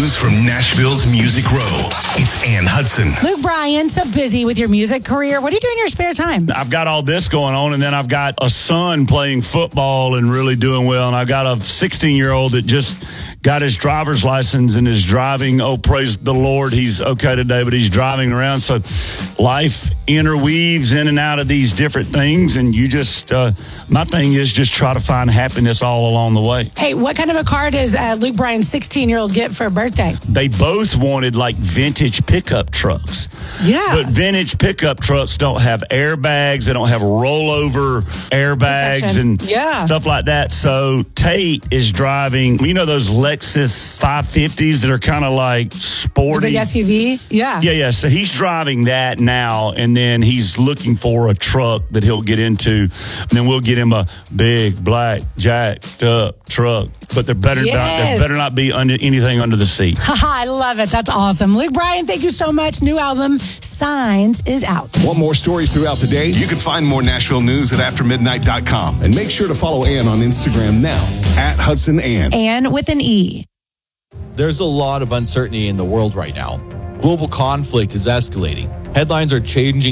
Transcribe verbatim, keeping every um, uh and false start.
news from Nashville's Music Row. It's Ann Hudson. Luke Bryan, so busy with your music career. What do you do in your spare time? I've got all this going on, and then I've got a son playing football and really doing well, and I've got a sixteen-year-old that just got his driver's license and is driving. Oh, praise the Lord, he's okay today, but he's driving around. So life interweaves in and out of these different things, and you just, uh, my thing is just try to find happiness all along the way. Hey, what kind of a car does uh, Luke Bryan's sixteen-year-old get for a birthday? They both wanted like vintage pickup trucks. Yeah. But vintage pickup trucks don't have airbags. They don't have rollover airbags Protection. and Yeah. stuff like that. So Tate is driving, you know, those Lexus five fifties that are kind of like The sporty. big S U V? Yeah. Yeah, yeah. So he's driving that now, and then he's looking for a truck that he'll get into. And then we'll get him a big, black, jacked up truck. But there better, Yes. not, there better not be under anything under the seat. Haha, I love it. That's awesome. Luke Bryan, thank you so much. New album, Signs, is out. Want more stories throughout the day? You can find more Nashville news at after midnight dot com. And make sure to follow Ann on Instagram now, at Hudson Ann. And with an E. There's a lot of uncertainty in the world right now. Global conflict is escalating. Headlines are changing